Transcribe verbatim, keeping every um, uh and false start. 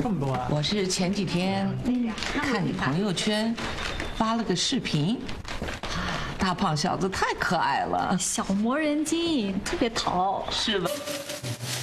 这么多啊！ 我是前几天看你朋友圈发了个视频，大胖小子太可爱了， 小魔人精，特别淘。 是吧？